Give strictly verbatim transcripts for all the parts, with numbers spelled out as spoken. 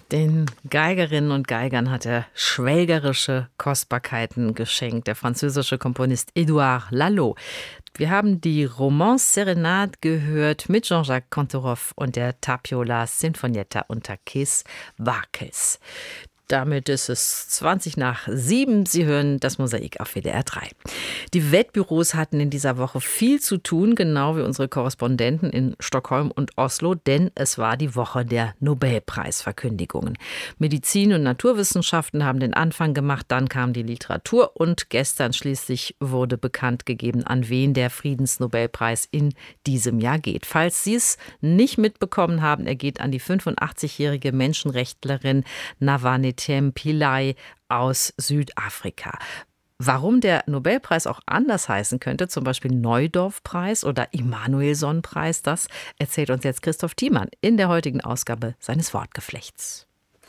Den Geigerinnen und Geigern hat er schwelgerische Kostbarkeiten geschenkt, der französische Komponist Édouard Lalo. Wir haben die Romance Serenade gehört mit Jean-Jacques Cantoroff und der Tapiola Sinfonietta unter Kees Barkes. Damit ist es zwanzig nach sieben. Sie hören das Mosaik auf W D R drei. Die Wettbüros hatten in dieser Woche viel zu tun, genau wie unsere Korrespondenten in Stockholm und Oslo, denn es war die Woche der Nobelpreisverkündigungen. Medizin und Naturwissenschaften haben den Anfang gemacht, dann kam die Literatur und gestern schließlich wurde bekannt gegeben, an wen der Friedensnobelpreis in diesem Jahr geht. Falls Sie es nicht mitbekommen haben, er geht an die fünfundachtzigjährige Menschenrechtlerin Navalny Pillay aus Südafrika. Warum der Nobelpreis auch anders heißen könnte, zum Beispiel Neudorf-Preis oder Immanuelson-Preis, das erzählt uns jetzt Christoph Thiemann in der heutigen Ausgabe seines Wortgeflechts.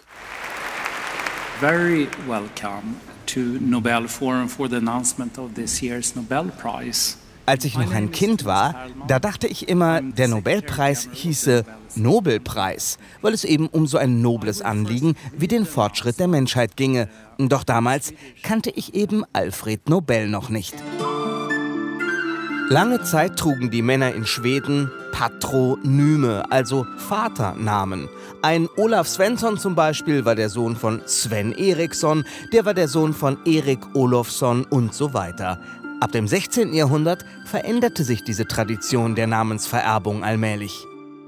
Very welcome to Nobel Forum for the announcement of this year's Nobel Prize. Als ich noch ein Kind war, da dachte ich immer, der Nobelpreis hieße Nobelpreis, weil es eben um so ein nobles Anliegen wie den Fortschritt der Menschheit ginge. Doch damals kannte ich eben Alfred Nobel noch nicht. Lange Zeit trugen die Männer in Schweden Patronyme, also Vaternamen. Ein Olaf Svensson zum Beispiel war der Sohn von Sven Eriksson, der war der Sohn von Erik Olofsson und so weiter. Ab dem sechzehnten Jahrhundert veränderte sich diese Tradition der Namensvererbung allmählich.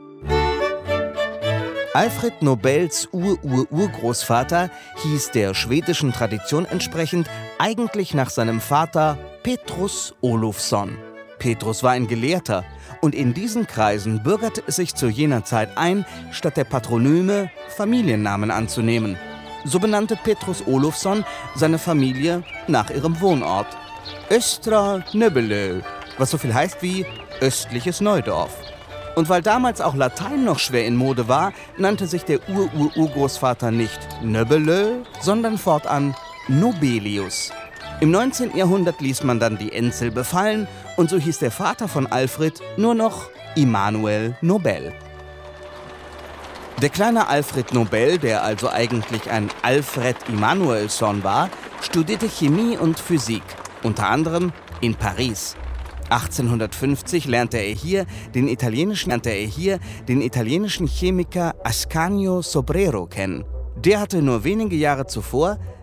Alfred Nobels Ur-Ur-Urgroßvater hieß der schwedischen Tradition entsprechend eigentlich nach seinem Vater Petrus Olofsson. Petrus war ein Gelehrter und in diesen Kreisen bürgerte es sich zu jener Zeit ein, statt der Patronyme Familiennamen anzunehmen. So benannte Petrus Olofsson seine Familie nach ihrem Wohnort. Östra Nöbbelö, was so viel heißt wie östliches Neudorf. Und weil damals auch Latein noch schwer in Mode war, nannte sich der Ur-Ur-Urgroßvater nicht Nöbbelö, sondern fortan Nobelius. Im neunzehnten Jahrhundert ließ man dann die Endsilbe fallen und so hieß der Vater von Alfred nur noch Immanuel Nobel. Der kleine Alfred Nobel, der also eigentlich ein Alfred Immanuelsson war, studierte Chemie und Physik. Unter anderem in Paris. achtzehnhundertfünfzig lernte er hier den italienischen, lernte er hier den italienischen Chemiker Ascanio Sobrero kennen. Der hatte nur wenige Jahre zuvor